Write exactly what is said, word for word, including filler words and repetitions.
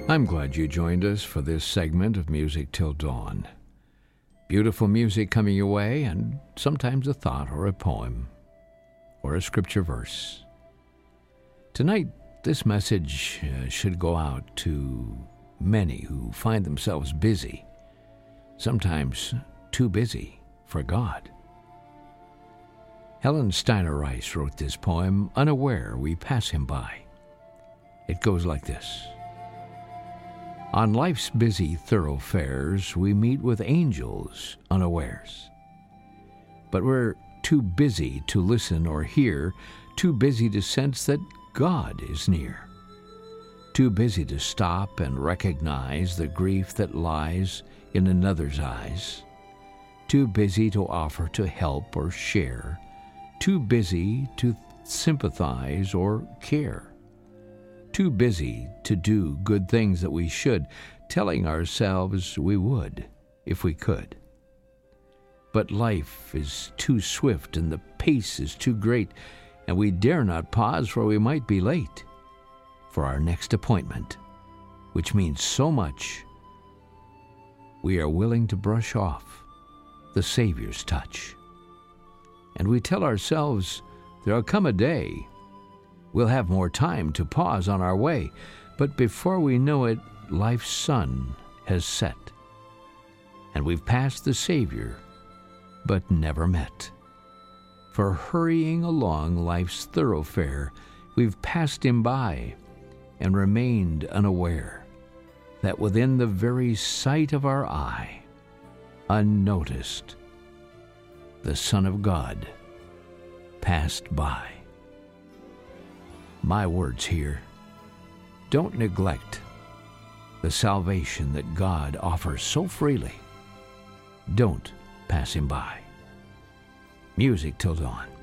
I'm glad you joined us for this segment of Music Till Dawn. Beautiful music coming your way, and sometimes a thought or a poem or a scripture verse. Tonight, this message uh, should go out to many who find themselves busy, sometimes too busy for God. Helen Steiner Rice wrote this poem, Unaware We Pass Him By. It goes like this. On life's busy thoroughfares, we meet with angels unawares. But we're too busy to listen or hear, too busy to sense that God is near. Too busy to stop and recognize the grief that lies in another's eyes. Too busy to offer to help or share. Too busy to sympathize or care. Too busy to do good things that we should, telling ourselves we would if we could. But life is too swift and the pace is too great, and we dare not pause, for we might be late for our next appointment, which means so much. We are willing to brush off the Savior's touch. And we tell ourselves there'll come a day we'll have more time to pause on our way, but before we know it, life's sun has set, and we've passed the Savior, but never met. For hurrying along life's thoroughfare, we've passed him by and remained unaware that within the very sight of our eye, unnoticed, the Son of God passed by. My words here, don't neglect the salvation that God offers so freely. Don't pass him by. Music Till Dawn.